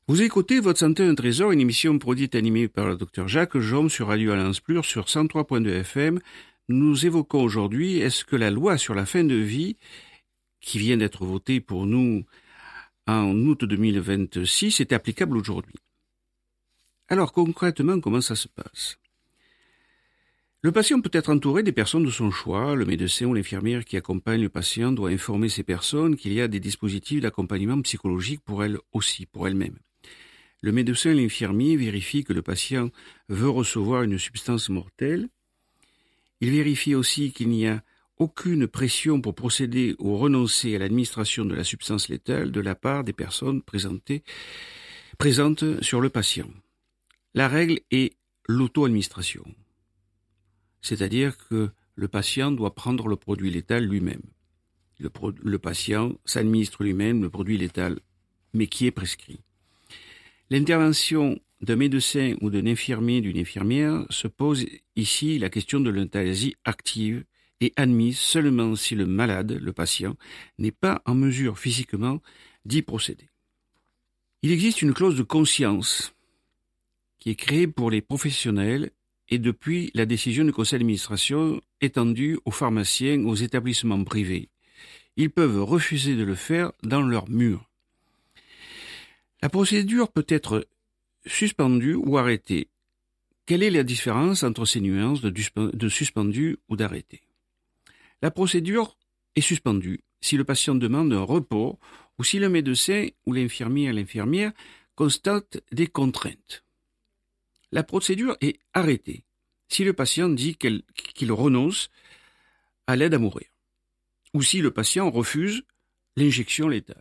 Vous écoutez Votre santé un trésor, une émission produite et animée par le Dr Jacques Jaume sur Radio Alliance Plus sur 103.2 FM. Nous évoquons aujourd'hui, est-ce que la loi sur la fin de vie, qui vient d'être votée pour nous en août 2026, est applicable aujourd'hui? Alors concrètement, comment ça se passe? Le patient peut être entouré des personnes de son choix. Le médecin ou l'infirmière qui accompagne le patient doit informer ces personnes qu'il y a des dispositifs d'accompagnement psychologique pour elles aussi, pour elles-mêmes. Le médecin et l'infirmier vérifient que le patient veut recevoir une substance mortelle. Il vérifie aussi qu'il n'y a aucune pression pour procéder ou renoncer à l'administration de la substance létale de la part des personnes présentes sur le patient. La règle est l'auto-administration, c'est-à-dire que le patient doit prendre le produit létal lui-même. Le patient s'administre lui-même le produit létal, mais qui est prescrit. L'intervention d'un médecin ou d'un infirmier, d'une infirmière, se pose ici la question de l'euthanasie active et admise seulement si le malade, le patient, n'est pas en mesure physiquement d'y procéder. Il existe une clause de conscience qui est créée pour les professionnels et depuis la décision du conseil d'administration étendue aux pharmaciens, aux établissements privés. Ils peuvent refuser de le faire dans leurs murs. La procédure peut être suspendue ou arrêtée. Quelle est la différence entre ces nuances de suspendu ou d'arrêté? La procédure est suspendue si le patient demande un repos ou si le médecin ou l'infirmière constate des contraintes. La procédure est arrêtée si le patient dit qu'il renonce à l'aide à mourir ou si le patient refuse l'injection létale.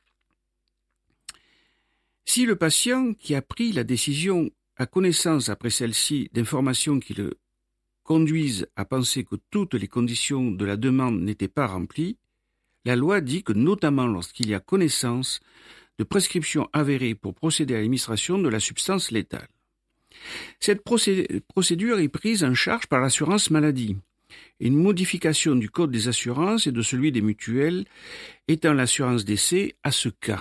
Si le patient qui a pris la décision a connaissance après celle-ci d'informations qui le conduisent à penser que toutes les conditions de la demande n'étaient pas remplies, la loi dit que notamment lorsqu'il y a connaissance de prescriptions avérées pour procéder à l'administration de la substance létale. Cette procédure est prise en charge par l'assurance maladie. Une modification du code des assurances et de celui des mutuelles étant l'assurance décès à ce cas.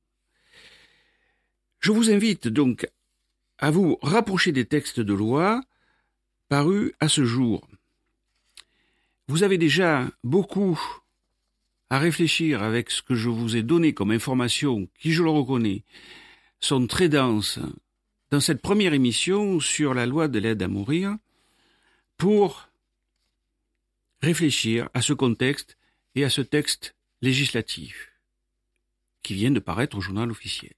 Je vous invite donc à vous rapprocher des textes de loi parus à ce jour. Vous avez déjà beaucoup à réfléchir avec ce que je vous ai donné comme informations, qui, je le reconnais, sont très denses dans cette première émission sur la loi de l'aide à mourir, pour réfléchir à ce contexte et à ce texte législatif qui vient de paraître au journal officiel.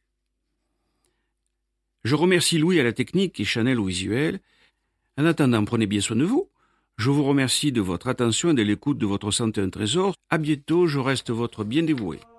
Je remercie Louis à la technique et Chanel au visuel. En attendant, prenez bien soin de vous. Je vous remercie de votre attention et de l'écoute de Votre santé un trésor. À bientôt, je reste votre bien dévoué.